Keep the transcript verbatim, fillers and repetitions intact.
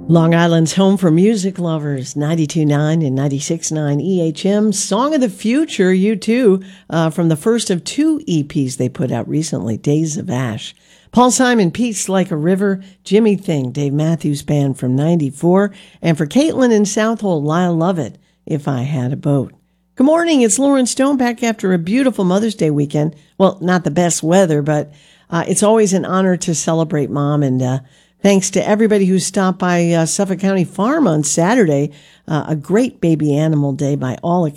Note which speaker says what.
Speaker 1: Long Island's home for music lovers, ninety-two point nine and ninety-six point nine E H M. Song of the Future, U two, uh, from the first of two E Ps they put out recently, Days of Ash. Paul Simon, Peace Like a River, Jimmy Thing, Dave Matthews Band from ninety-four. And for Caitlin in Southold, Lyle Lovett, If I Had a Boat. Good morning, it's Lauren Stone back after a beautiful Mother's Day weekend. Well, not the best weather, but uh, it's always an honor to celebrate Mom, and uh, thanks to everybody who stopped by uh, Suffolk County Farm on Saturday. Uh, a great baby animal day by all accounts.